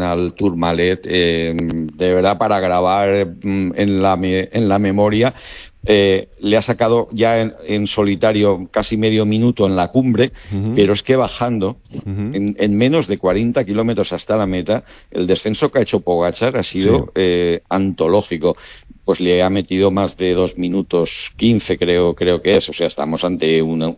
gana el Tourmalet, de verdad para grabar en la memoria. Le ha sacado ya en solitario casi medio minuto en la cumbre, pero es que bajando en menos de 40 kilómetros hasta la meta, el descenso que ha hecho Pogačar ha sido antológico. Pues le ha metido más de 2 minutos 15, creo que es. O sea, estamos ante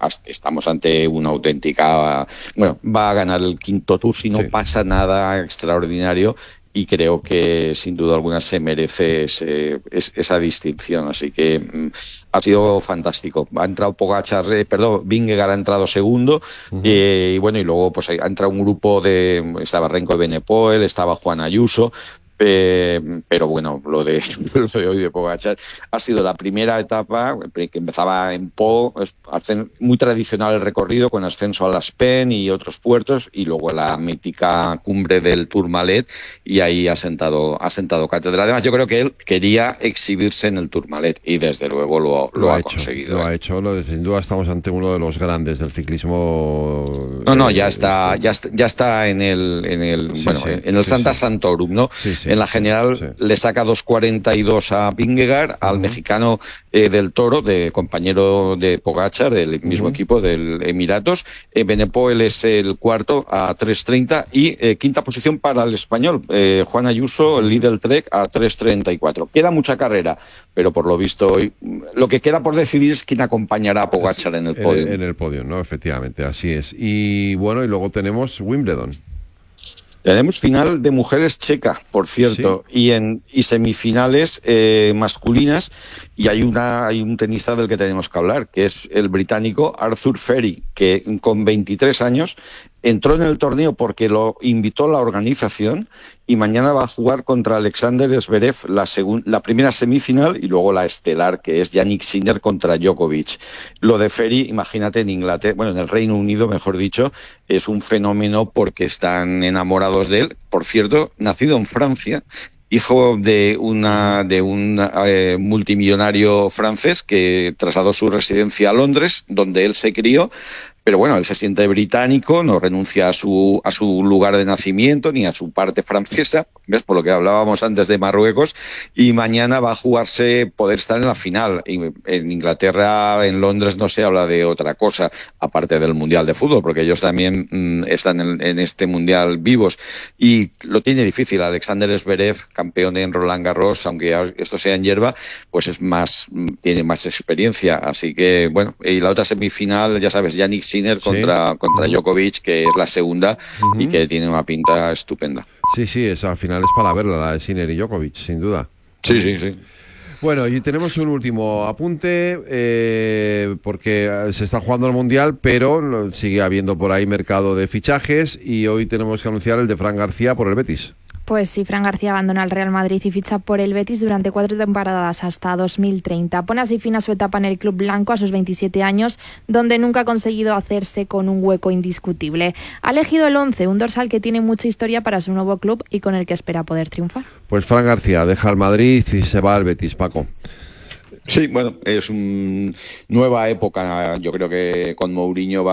una auténtica... Bueno, va a ganar el quinto Tour si no pasa nada extraordinario. Y creo que sin duda alguna se merece esa distinción. Así que ha sido fantástico. Ha entrado Vingegaard ha entrado segundo, y bueno, y luego pues ha entrado un grupo estaba Renko Evenepoel, estaba Juan Ayuso. Pero bueno, lo de hoy de Pogačar ha sido la primera etapa que empezaba en Po, muy tradicional el recorrido con ascenso a Las Pen y otros puertos, y luego la mítica cumbre del Tourmalet, y ahí ha sentado cátedra. Además, yo creo que él quería exhibirse en el Tourmalet y desde luego lo ha conseguido. Lo ha hecho, sin duda estamos ante uno de los grandes del ciclismo. No, ya está en el Santa Santorum, ¿no? Sí, en la general le saca 2.42 a Vingegaard, al mexicano del Toro, compañero de Pogačar, del mismo equipo del Emiratos. Evenepoel es el cuarto a 3.30 y quinta posición para el español, Juan Ayuso, el líder del Trek, a 3.34. Queda mucha carrera, pero por lo visto hoy lo que queda por decidir es quién acompañará a Pogačar en el podio. En el podio, ¿no? Efectivamente, así es. Y bueno, y luego tenemos Wimbledon. Tenemos final de mujeres checa, por cierto, y semifinales masculinas, y hay un tenista del que tenemos que hablar, que es el británico Arthur Feri, que con 23 años entró en el torneo porque lo invitó la organización, y mañana va a jugar contra Alexander Zverev la primera semifinal, y luego la estelar, que es Jannik Sinner contra Djokovic. Lo de Feri, imagínate, en Inglaterra, en el Reino Unido, mejor dicho, es un fenómeno porque están enamorados de él. Por cierto, nacido en Francia, hijo de un multimillonario francés que trasladó su residencia a Londres, donde él se crió. Pero bueno, él se siente británico, no renuncia a su lugar de nacimiento ni a su parte francesa, ¿ves? Por lo que hablábamos antes de Marruecos, y mañana va a jugarse poder estar en la final. En Inglaterra, en Londres, no se habla de otra cosa, aparte del Mundial de Fútbol, porque ellos también están en este Mundial vivos, y lo tiene difícil. Alexander Zverev, campeón en Roland Garros, aunque esto sea en hierba, pues tiene más experiencia, así que bueno. Y la otra semifinal, ya sabes, Jannik Sinner contra Djokovic, que es la segunda, y que tiene una pinta estupenda. Sí, esa final es para verla, la de Sinner y Djokovic, sin duda. Sí. Bueno, y tenemos un último apunte, porque se está jugando el Mundial, pero sigue habiendo por ahí mercado de fichajes, y hoy tenemos que anunciar el de Fran García por el Betis. Pues sí, Fran García abandona el Real Madrid y ficha por el Betis durante 4 temporadas hasta 2030. Pone así fin a su etapa en el club blanco a sus 27 años, donde nunca ha conseguido hacerse con un hueco indiscutible. Ha elegido el 11, un dorsal que tiene mucha historia para su nuevo club y con el que espera poder triunfar. Pues Fran García deja el Madrid y se va al Betis, Paco. Sí, bueno, es una nueva época. Yo creo que con Mourinho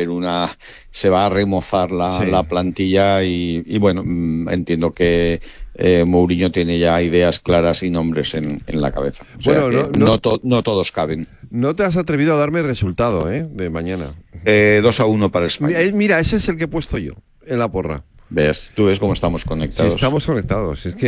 se va a remozar la plantilla, y bueno, entiendo que Mourinho tiene ya ideas claras y nombres en la cabeza. O sea, no todos caben. No te has atrevido a darme el resultado de mañana. 2-1 para España. Mira, ese es el que he puesto yo en la porra. Tú ves cómo estamos conectados. Sí, estamos conectados. Es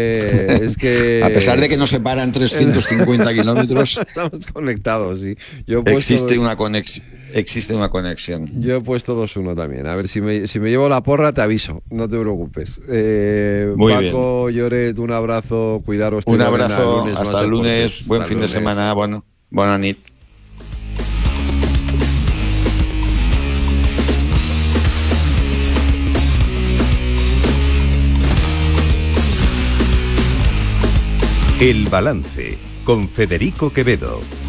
que a pesar de que nos separan 350 kilómetros, estamos conectados, sí. Existe una conexión. Yo he puesto 2-1 también. A ver, si me llevo la porra, te aviso. No te preocupes. Muy Paco, bien. Lloret, un abrazo. Cuidaros. Un abrazo. Hasta el lunes. Buen fin de semana. Bueno, buena nit. El balance con Federico Quevedo.